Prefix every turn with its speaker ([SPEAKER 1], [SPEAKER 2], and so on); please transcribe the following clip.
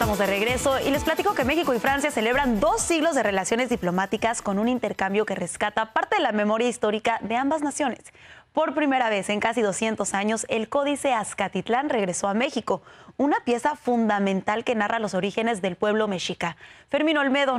[SPEAKER 1] estamos de regreso y les platico que México y Francia celebran 2 siglos de relaciones diplomáticas con un intercambio que rescata parte de la memoria histórica de ambas naciones. Por primera vez en casi 200 años, el Códice Azcatitlán regresó a México, una pieza fundamental que narra los orígenes del pueblo mexica. Fermín Olmedo